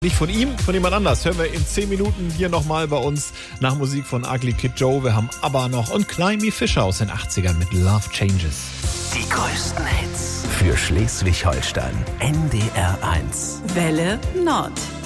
Nicht von ihm, von jemand anders. Hören wir in 10 Minuten hier nochmal bei uns nach Musik von Ugly Kid Joe. Wir haben ABBA noch und Climby Fisher aus den 80ern mit Love Changes. Die größten Hits für Schleswig-Holstein. NDR 1. Welle Nord.